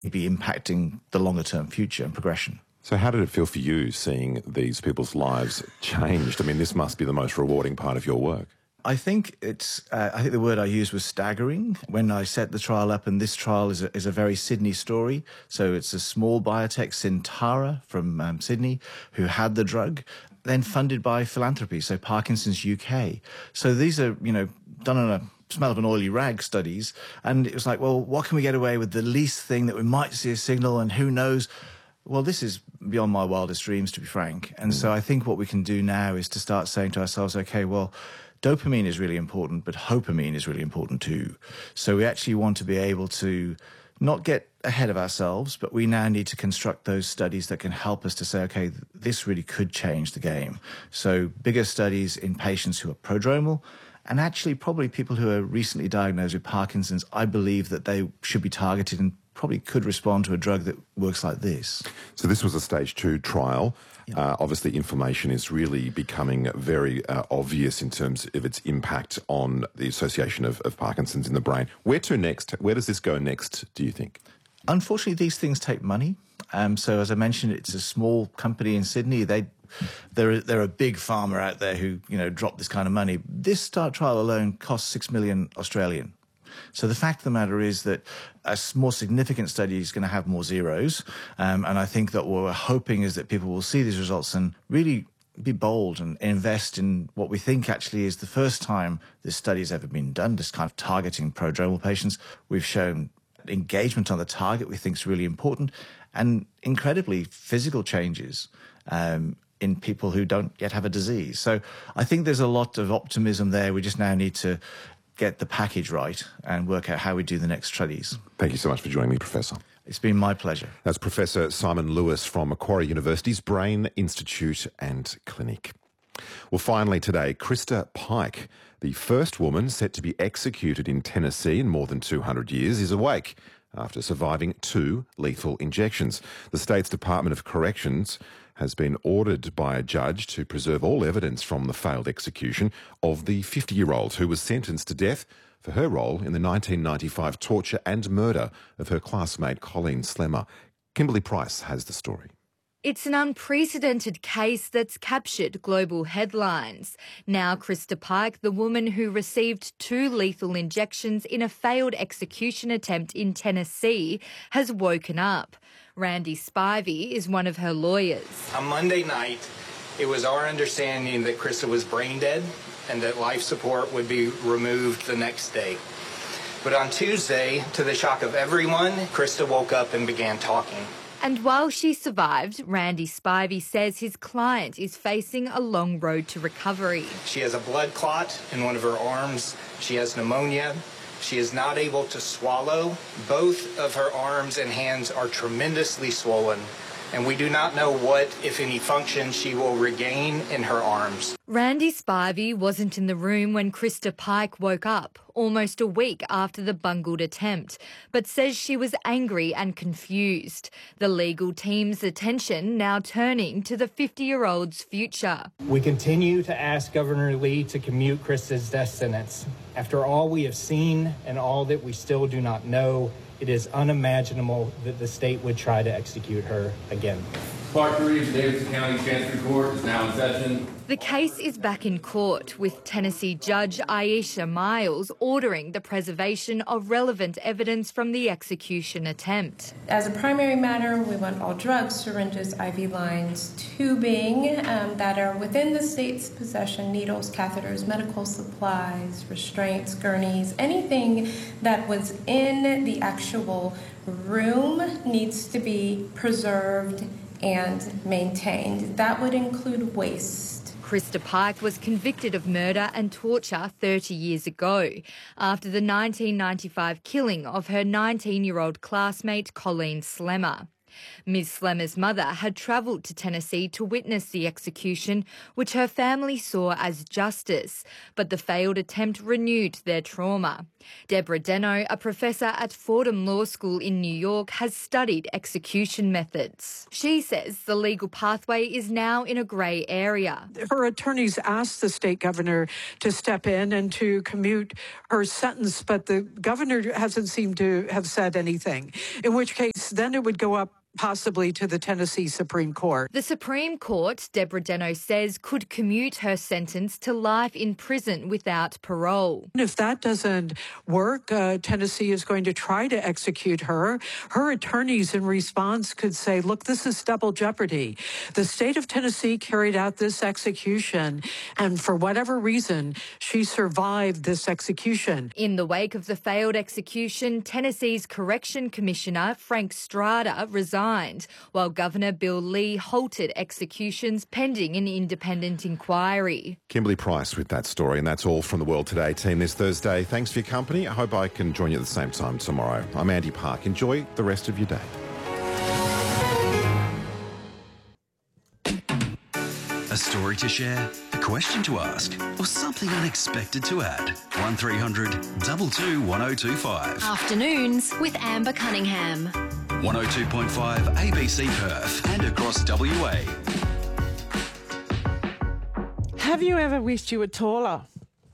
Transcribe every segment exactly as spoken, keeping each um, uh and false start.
be impacting the longer-term future and progression. So how did it feel for you seeing these people's lives changed? I mean, this must be the most rewarding part of your work. I think it's, uh, I think the word I used was staggering when I set the trial up, and this trial is a, is a very Sydney story. So it's a small biotech, Syntara, from um, Sydney, who had the drug, then funded by philanthropy, so Parkinson's U K. So these are, you know, done on a smell of an oily rag studies, and it was like, well, what can we get away with the least thing that we might see a signal, and who knows? Well, this is beyond my wildest dreams, to be frank. And mm. so I think what we can do now is to start saying to ourselves, okay, well, dopamine is really important, but dopamine is really important too. So we actually want to be able to not get ahead of ourselves, but we now need to construct those studies that can help us to say, okay, this really could change the game. So bigger studies in patients who are prodromal, and actually probably people who are recently diagnosed with Parkinson's. I believe that they should be targeted and probably could respond to a drug that works like this. So this was a stage two trial. Yeah. Uh, obviously, inflammation is really becoming very uh, obvious in terms of its impact on the association of, of Parkinson's in the brain. Where to next? Where does this go next, do you think? Unfortunately, these things take money. Um, so as I mentioned, it's a small company in Sydney. They They're, they're a big pharma out there who, you know, drop this kind of money. This start trial alone costs six million Australian. So the fact of the matter is that a more significant study is going to have more zeros. Um, and I think that what we're hoping is that people will see these results and really be bold and invest in what we think actually is the first time this study has ever been done, this kind of targeting prodromal patients. We've shown engagement on the target we think is really important, and incredibly physical changes um, in people who don't yet have a disease. So I think there's a lot of optimism there. We just now need to get the package right and work out how we do the next studies. Thank you so much for joining me, Professor. It's been my pleasure. That's Professor Simon Lewis from Macquarie University's Brain Institute and Clinic. Well, finally today, Krista Pike, the first woman set to be executed in Tennessee in more than two hundred years, is awake after surviving two lethal injections. The state's Department of Corrections has been ordered by a judge to preserve all evidence from the failed execution of the fifty-year-old who was sentenced to death for her role in the nineteen ninety-five torture and murder of her classmate Colleen Slemmer. Kimberly Price has the story. It's an unprecedented case that's captured global headlines. Now Krista Pike, the woman who received two lethal injections in a failed execution attempt in Tennessee, has woken up. Randy Spivey is one of her lawyers. On Monday night, it was our understanding that Krista was brain dead and that life support would be removed the next day. But on Tuesday, to the shock of everyone, Krista woke up and began talking. And while she survived, Randy Spivey says his client is facing a long road to recovery. She has a blood clot in one of her arms. She has pneumonia. She is not able to swallow. Both of her arms and hands are tremendously swollen, and we do not know what, if any, function she will regain in her arms. Randy Spivey wasn't in the room when Krista Pike woke up, almost a week after the bungled attempt, but says she was angry and confused. The legal team's attention now turning to the fifty-year-old's future. We continue to ask Governor Lee to commute Krista's death sentence. After all we have seen and all that we still do not know, it is unimaginable that the state would try to execute her again. Part three of the Davidson County Chancery Court is now in session. The case is back in court, with Tennessee Judge Aisha Miles ordering the preservation of relevant evidence from the execution attempt. As a primary matter, we want all drugs, syringes, I V lines, tubing um, that are within the state's possession, needles, catheters, medical supplies, restraints, gurneys, anything that was in the actual room needs to be preserved and maintained. That would include waste. Krista Pike was convicted of murder and torture thirty years ago after the nineteen ninety-five killing of her nineteen-year-old classmate Colleen Slemmer. Miz Slemmer's mother had travelled to Tennessee to witness the execution, which her family saw as justice, but the failed attempt renewed their trauma. Deborah Deno, a professor at Fordham Law School in New York, has studied execution methods. She says the legal pathway is now in a grey area. Her attorneys asked the state governor to step in and to commute her sentence, but the governor hasn't seemed to have said anything, in which case then it would go up possibly to the Tennessee Supreme Court. The Supreme Court, Deborah Deno says, could commute her sentence to life in prison without parole. If that doesn't work, uh, Tennessee is going to try to execute her. Her attorneys in response could say, look, this is double jeopardy. The state of Tennessee carried out this execution, and for whatever reason, she survived this execution. In the wake of the failed execution, Tennessee's Correction Commissioner, Frank Strada, resigned, while Governor Bill Lee halted executions pending an independent inquiry. Kimberly Price with that story, and that's all from the World Today team this Thursday. Thanks for your company. I hope I can join you at the same time tomorrow. I'm Andy Park. Enjoy the rest of your day. A story to share, a question to ask, or something unexpected to add. one three hundred two two one oh two five. Afternoons with Amber Cunningham. one oh two point five A B C Perth and across W A. Have you ever wished you were taller?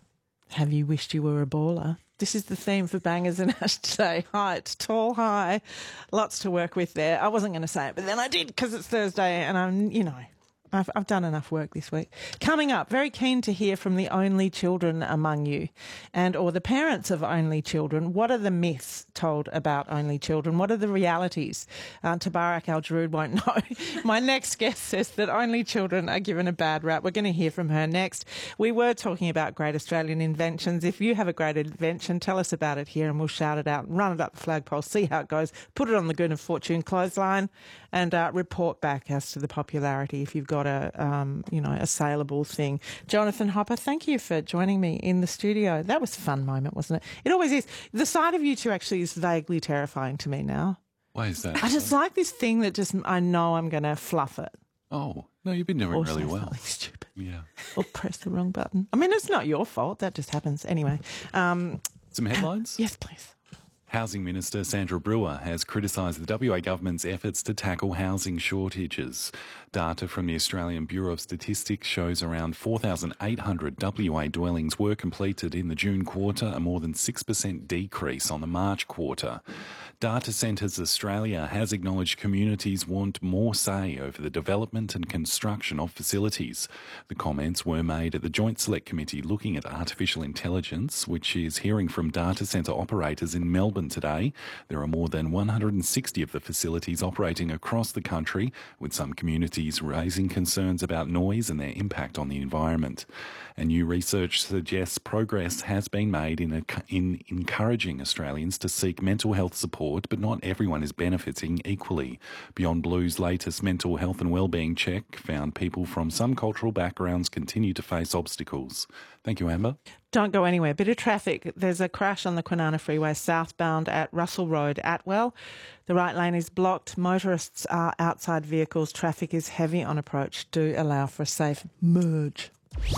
Have you wished you were a baller? This is the theme for Bangers and Ash today. Height, tall, high. Lots to work with there. I wasn't going to say it, but then I did because it's Thursday and I'm, you know... I've, I've done enough work this week. Coming up, very keen to hear from the only children among you and or the parents of only children. What are the myths told about only children? What are the realities? Uh, Tabarak Al-Jarood won't know. My next guest says that only children are given a bad rap. We're going to hear from her next. We were talking about great Australian inventions. If you have a great invention, tell us about it here and we'll shout it out and run it up the flagpole, see how it goes, put it on the Goon of Fortune clothesline and uh, report back as to the popularity if you've got a, um, you know, a saleable thing. Jonathan Hopper, thank you for joining me in the studio. That was a fun moment, wasn't it? It always is. The sight of you two actually is vaguely terrifying to me now. Why is that? I just like this thing that just, I know I'm going to fluff it. Oh, no, you've been doing or really well. Something stupid. Yeah. Or press the wrong button. I mean, it's not your fault. That just happens. Anyway. Um, Some headlines? Yes, please. Housing Minister Sandra Brewer has criticised the W A government's efforts to tackle housing shortages. Data from the Australian Bureau of Statistics shows around four thousand eight hundred W A dwellings were completed in the June quarter, a more than six percent decrease on the March quarter. Data Centres Australia has acknowledged communities want more say over the development and construction of facilities. The comments were made at the Joint Select Committee looking at artificial intelligence, which is hearing from data centre operators in Melbourne today. There are more than one hundred sixty of the facilities operating across the country, with some communities raising concerns about noise and their impact on the environment. And new research suggests progress has been made in, a, in encouraging Australians to seek mental health support, but not everyone is benefiting equally. Beyond Blue's latest mental health and wellbeing check found people from some cultural backgrounds continue to face obstacles. Thank you, Amber. Don't go anywhere. Bit of traffic. There's a crash on the Kwinana Freeway southbound at Russell Road, Atwell. The right lane is blocked. Motorists are outside vehicles. Traffic is heavy on approach. Do allow for a safe merge.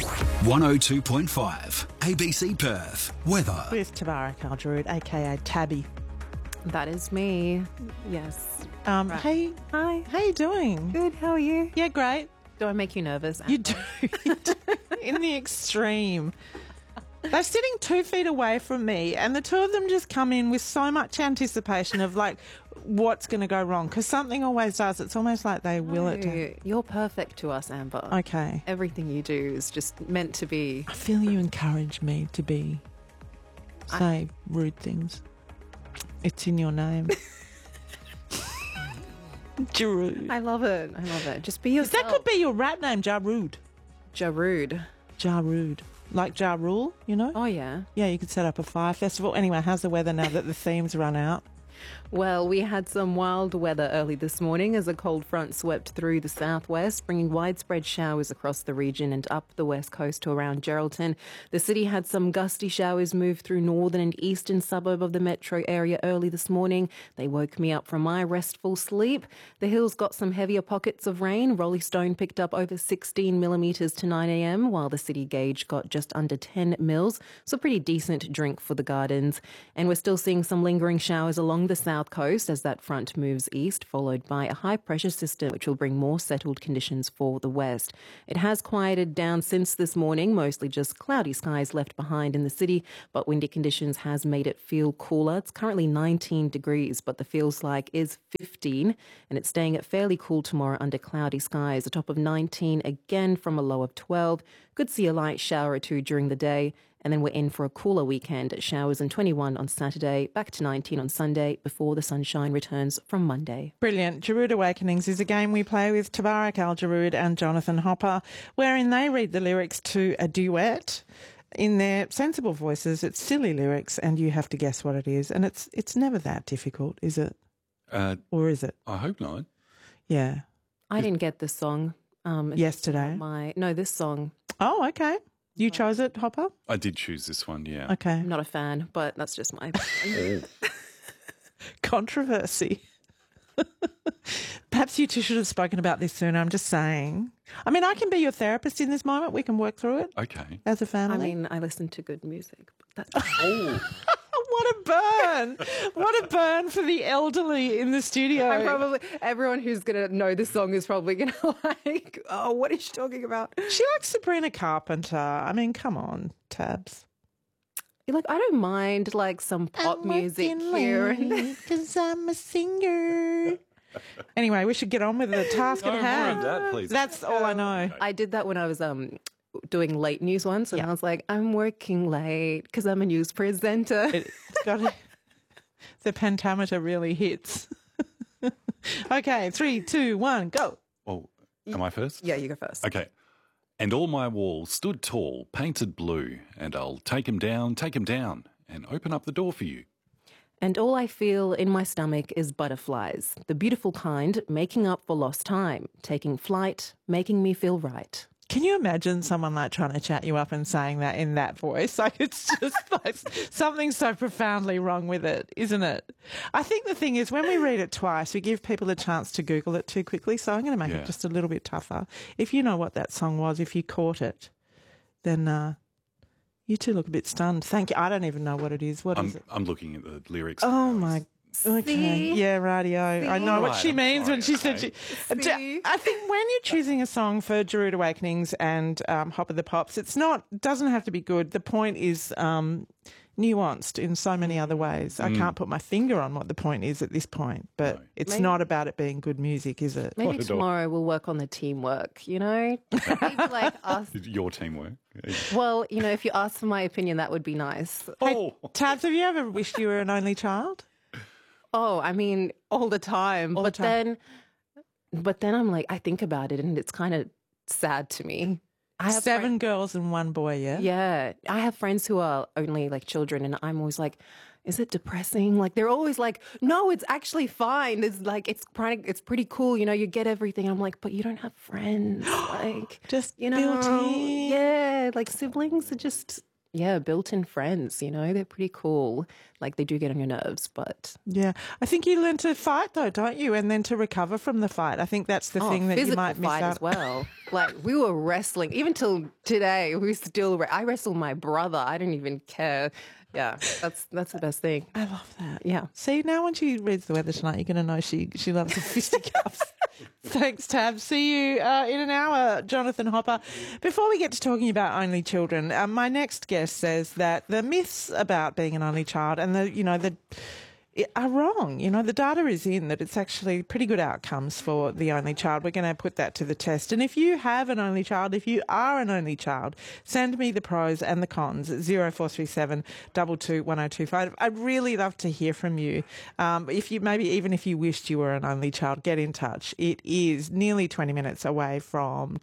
one oh two point five A B C Perth. Weather. With Tabarak Al-Jarood, a k a. Tabby. That is me. Yes. Um, right. Hey. Hi. How you doing? Good. How are you? Yeah, great. Do I make you nervous? You do. You do. In the extreme. They're sitting two feet away from me and the two of them just come in with so much anticipation of like what's going to go wrong because something always does. It's almost like they will no, it to... You're perfect to us, Amber. Okay. Everything you do is just meant to be. I feel you encourage me to be, say I... rude things. It's in your name. Jarood. I love it. I love it. Just be yourself. That could be your rap name, Jarood. Jarood. Jarood. Like Ja Rule, you know? Oh, yeah. Yeah, you could set up a fire festival. Anyway, how's the weather now that the theme's run out? Well, we had some wild weather early this morning as a cold front swept through the southwest, bringing widespread showers across the region and up the west coast to around Geraldton. The city had some gusty showers move through northern and eastern suburb of the metro area early this morning. They woke me up from my restful sleep. The hills got some heavier pockets of rain. Rolly Stone picked up over sixteen millimetres to nine a m, while the city gauge got just under ten mils. So pretty decent drink for the gardens. And we're still seeing some lingering showers along the south coast as that front moves east, followed by a high pressure system which will bring more settled conditions for the west. It has quieted down since this morning, mostly just cloudy skies left behind in the city, but windy conditions has made it feel cooler. It's currently nineteen degrees, but the feels like is fifteen, and it's staying at fairly cool tomorrow under cloudy skies, a top of nineteen again from a low of twelve. Could see a light shower or two during the day. And then we're in for a cooler weekend. Showers and twenty-one on Saturday, back to nineteen on Sunday before the sunshine returns from Monday. Brilliant. Jarood Awakenings is a game we play with Tabarak Al-Jarood and Jonathan Hopper, wherein they read the lyrics to a duet in their sensible voices. It's silly lyrics and you have to guess what it is. And it's it's never that difficult, is it? Uh, or is it? I hope not. Yeah. I didn't get this song. Um, Yesterday? My No, this song. Oh, okay. You chose it, Hopper? I did choose this one, yeah. Okay. I'm not a fan, but that's just my opinion. Controversy. Perhaps you two should have spoken about this sooner. I'm just saying. I mean, I can be your therapist in this moment. We can work through it. Okay. As a family. I mean, I listen to good music. But that's oh. What a burn. What a burn for the elderly in the studio. I probably, everyone who's going to know this song is probably going to like, oh, what is she talking about? She likes Sabrina Carpenter. I mean, come on, Tabs. You're like, I don't mind like some pop I'm music here. Because I'm a singer. Anyway, we should get on with the task No at more hand. of that, please. That's all I know. I did that when I was um doing late news once, and Yeah. I was like, I'm working late because I'm a news presenter. It's got to, the pentameter really hits. Okay, three, two, one, go. Oh, am I first? Yeah, you go first. Okay. And all my walls stood tall, painted blue, and I'll take 'em down, take 'em down, and open up the door for you. And all I feel in my stomach is butterflies, the beautiful kind, making up for lost time, taking flight, making me feel right. Can you imagine someone like trying to chat you up and saying that in that voice? Like it's just like something so profoundly wrong with it, isn't it? I think the thing is when we read it twice, we give people a chance to Google it too quickly. So I'm going to make Yeah. it just a little bit tougher. If you know what that song was, if you caught it, then uh, you two look a bit stunned. Thank you. I don't even know what it is. What I'm, is it? I'm looking at the lyrics. Oh my. Okay. See? Yeah, radio. I know what Right, she I'm means when sorry, she said okay. she. See? I think when you're choosing a song for Jarood Awakenings and um, Hop of the Pops, it's not doesn't have to be good. The point is um, nuanced in so many other ways. I can't put my finger on what the point is at this point, but No. it's Maybe- not about it being good music, is it? Maybe Not at all. tomorrow we'll work on the teamwork, you know? Maybe like us. Your teamwork. Well, you know, if you ask for my opinion, that would be nice. Oh, Tabs, have you ever wished you were an only child? Oh, I mean, all the time. All the but time. then, but then I'm like, I think about it, and it's kind of sad to me. I have Seven friend- girls and one boy, yeah? yeah, I have friends who are only like children, and I'm always like, is it depressing? Like they're always like, no, it's actually fine. It's like it's pretty, it's pretty cool. You know, you get everything. I'm like, but you don't have friends. Like Just you know, built in. yeah, like siblings are just. Yeah, built-in friends, you know, they're pretty cool. Like, they do get on your nerves, but... Yeah. I think you learn to fight, though, don't you? And then to recover from the fight. I think that's the oh, thing that you physical might miss fight out. as well. Like, we were wrestling. Even till today, we still... Re- I wrestle my brother. I don't even care. Yeah, that's that's the best thing. I love that. Yeah. See, now when she reads the weather tonight, you're going to know she, she loves the fisticuffs. Thanks, Tab. See you uh, in an hour, Jonathan Hopper. Before we get to talking about only children, uh, my next guest says that the myths about being an only child and the, you know, the are wrong. You know, the data is in that it's actually pretty good outcomes for the only child. We're going to put that to the test. And if you have an only child, if you are an only child, send me the pros and the cons, zero four three seven, two two, one oh two five. I'd really love to hear from you. Um, if you, maybe even if you wished you were an only child, get in touch. It is nearly twenty minutes away from